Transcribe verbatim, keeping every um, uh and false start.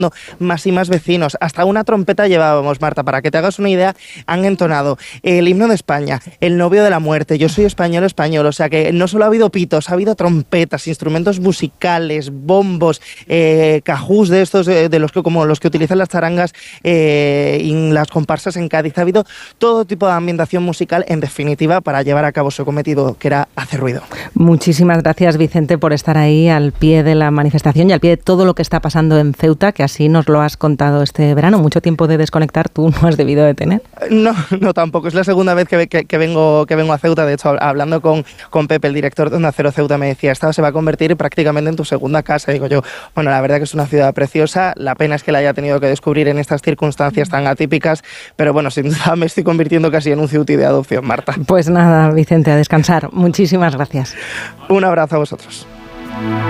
más y más vecinos. Hasta una trompeta llevábamos, Marta. Para que te hagas una idea, han entonado el himno de España, el novio de la muerte, yo soy español, español. O sea que no solo ha habido pitos, ha habido trompetas, instrumentos musicales, bombos, eh, cajús de estos, de, de los que como los que utilizan las charangas eh, y las comparsas en Cádiz. Ha habido todo tipo de ambientación musical, en definitiva, para llevar a cabo su cometido, que era hacer ruido. Muchísimas gracias, Vicente, por estar ahí al pie de la manifestación y al pie de todo lo que está pasando en Ceuta, que así nos lo has contado este verano. Mucho tiempo de desconectar tú no has debido de tener. No, no tampoco. Es la segunda vez que, que, que, vengo, que vengo a Ceuta. De hecho, hablando con, con Pepe, el director de Onda Cero Ceuta, me decía, esta se va a convertir prácticamente en tu segunda casa. Y digo yo, bueno, la verdad que es una ciudad preciosa. La pena es que la haya tenido que descubrir en estas circunstancias tan atípicas. Pero bueno, sin duda me estoy convirtiendo casi en un ceuti de adopción, Marta. Pues nada, Vicente, a descansar. Muchísimas gracias. Un abrazo a vosotros.